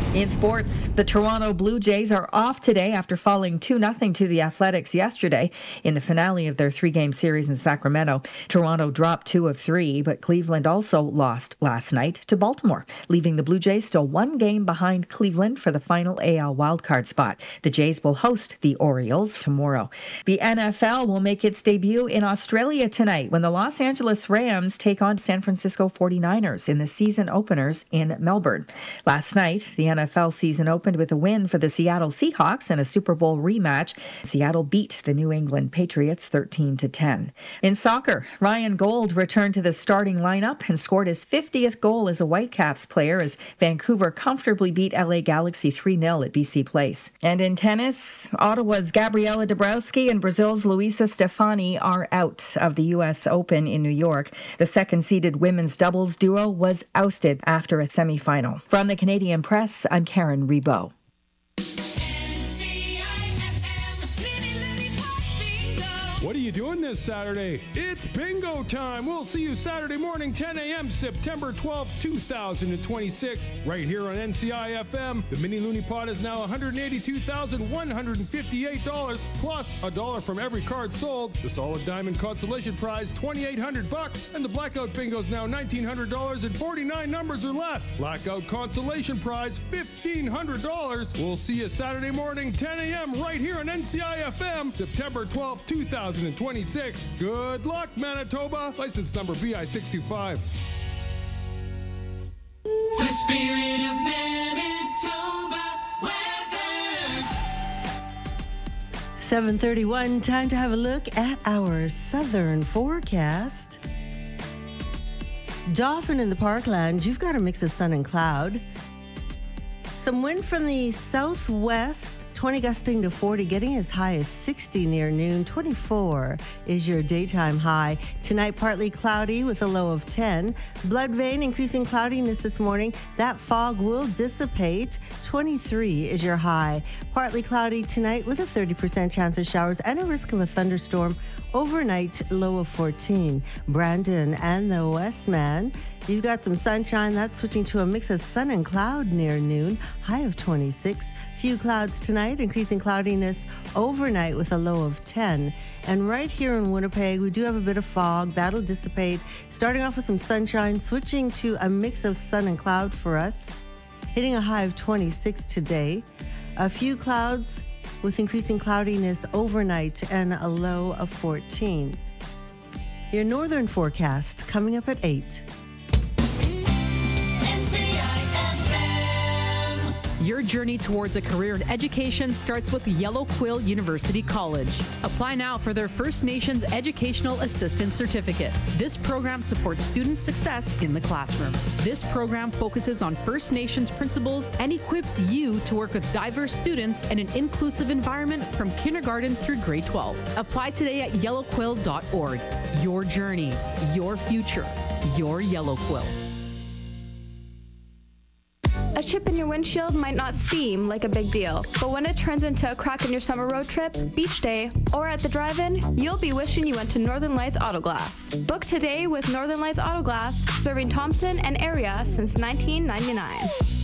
In sports, the Toronto Blue Jays are off today after falling 2-0 to the Athletics yesterday in the finale of their 3-game series in Sacramento. Toronto dropped 2 of 3, but Cleveland also lost last night to Baltimore, leaving the Blue Jays still 1 game behind Cleveland for the final AL wildcard spot. The Jays will host the Orioles tomorrow. The NFL will make its debut in Australia tonight when the Los Angeles Rams take on San Francisco 49ers in the season openers in Melbourne. Last night, the NFL season opened with a win for the Seattle Seahawks in a Super Bowl rematch. Seattle beat the New England Patriots 13-10. In soccer, Ryan Gold returned to the starting lineup and scored his 50th goal as a Whitecaps player as Vancouver comfortably beat LA Galaxy 3-0 at BC Place. And in tennis, Ottawa's Gabriela Dabrowski and Brazil's Luisa Stefani are out of the U.S. Open in New York. The second-seeded women's doubles duo was ousted after a semifinal. From the Canadian Press, I'm Karen Rebo. What are you doing this Saturday? It's bingo time. We'll see you Saturday morning, 10 a.m., September 12th, 2026, right here on NCI FM. The Mini Looney Pot is now $182,158, plus $1 from every card sold. The Solid Diamond Consolation Prize, $2,800, and the Blackout Bingo is now $1,900 and 49 numbers or less. Blackout Consolation Prize, $1,500. We'll see you Saturday morning, 10 a.m., right here on NCI FM, September 12th, 2026. Good luck, Manitoba. License number BI625. The spirit of Manitoba weather. 7:31, time to have a look at our southern forecast. Dauphin in the Parkland, you've got a mix of sun and cloud. Some wind from the southwest, 20 gusting to 40, getting as high as 60 near noon. 24 is your daytime high. Tonight, partly cloudy with a low of 10. Blood vein, increasing cloudiness this morning. That fog will dissipate. 23 is your high. Partly cloudy tonight with a 30% chance of showers and a risk of a thunderstorm. Overnight, low of 14. Brandon and the Westman, you've got some sunshine. That's switching to a mix of sun and cloud near noon. High of 26. Few clouds tonight, increasing cloudiness overnight with a low of 10. And right here in Winnipeg, we do have a bit of fog. That'll dissipate. Starting off with some sunshine, switching to a mix of sun and cloud for us. Hitting a high of 26 today. A few clouds with increasing cloudiness overnight and a low of 14. Your northern forecast coming up at 8. Your journey towards a career in education starts with Yellow Quill University College. Apply now for their First Nations Educational Assistant Certificate. This program supports student success in the classroom. This program focuses on First Nations principles and equips you to work with diverse students in an inclusive environment from kindergarten through grade 12. Apply today at yellowquill.org. Your journey, your future, your Yellow Quill. A chip in your windshield might not seem like a big deal, but when it turns into a crack in your summer road trip, beach day, or at the drive-in, you'll be wishing you went to Northern Lights Auto Glass. Book today with Northern Lights Auto Glass, serving Thompson and area since 1999.